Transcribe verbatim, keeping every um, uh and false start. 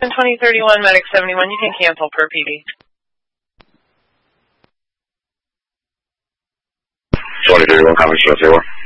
twenty thirty-one, Medic seventy-one, you can cancel per P D. twenty thirty-one, Common Show, say what?